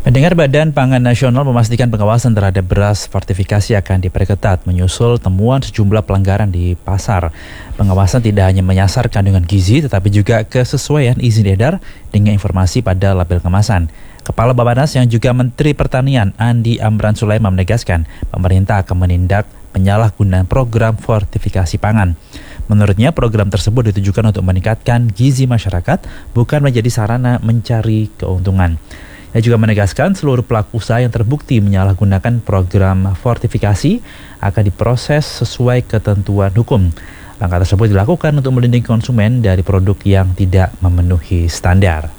Pendengar, Badan Pangan Nasional memastikan pengawasan terhadap beras fortifikasi akan diperketat menyusul temuan sejumlah pelanggaran di pasar. Pengawasan tidak hanya menyasar kandungan gizi tetapi juga kesesuaian izin edar dengan informasi pada label kemasan. Kepala Bappenas yang juga Menteri Pertanian Andi Amran Sulaiman menegaskan pemerintah akan menindak penyalahgunaan program fortifikasi pangan. Menurutnya, program tersebut ditujukan untuk meningkatkan gizi masyarakat, bukan menjadi sarana mencari keuntungan. Ia juga menegaskan seluruh pelaku usaha yang terbukti menyalahgunakan program fortifikasi akan diproses sesuai ketentuan hukum. Langkah tersebut dilakukan untuk melindungi konsumen dari produk yang tidak memenuhi standar.